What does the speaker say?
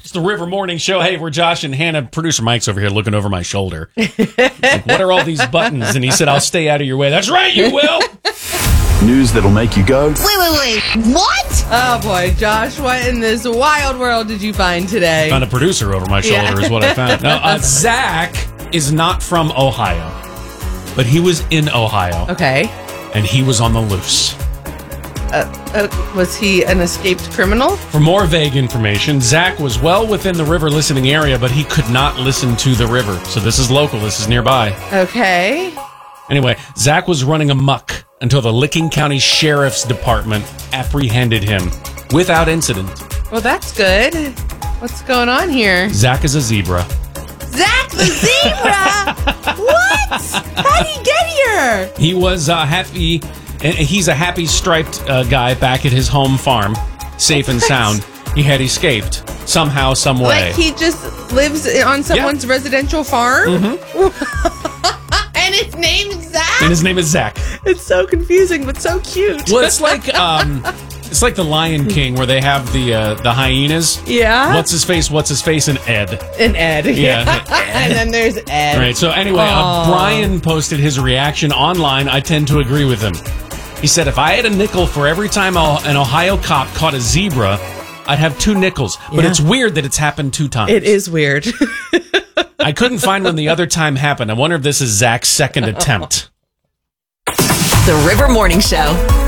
It's the River Morning Show. Hey, we're Josh and Hannah. Producer Mike's over here looking over my shoulder. Like, what are all these buttons? And he said, I'll stay out of your way. That's right, you will. News that'll make you go, Wait. What? Oh, boy. Josh, what in this wild world did you find today? Found a producer over my shoulder is what I found. Now, Zach is not from Ohio, but he was in Ohio. Okay. And he was on the loose. Was he an escaped criminal? For more vague information, Zach was well within the river listening area, but he could not listen to the river. So this is local. This is nearby. Okay. Anyway, Zach was running amok until the Licking County Sheriff's Department apprehended him without incident. Well, that's good. What's going on here? Zach is a zebra. Zach the zebra! What? How'd he get here? He was happy, and he's a happy striped guy back at his home farm, safe and sound. He had escaped somehow, some way. Like he just lives on someone's residential farm? Mm-hmm. And his name's Zach? And his name is Zach. It's so confusing, but so cute. Well, it's like the Lion King where they have the hyenas. Yeah. What's his face, and Ed. And Ed. Yeah. And then there's Ed. Right. So anyway, Brian posted his reaction online. I tend to agree with him. He said, if I had a nickel for every time an Ohio cop caught a zebra, I'd have 2 nickels. But it's weird that it's happened 2 times. It is weird. I couldn't find when the other time happened. I wonder if this is Zach's second attempt. The River Morning Show.